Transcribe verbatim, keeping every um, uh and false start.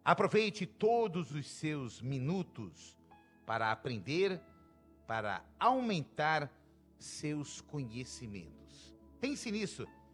Aproveite todos os seus minutos para aprender, para aumentar seus conhecimentos. Pense nisso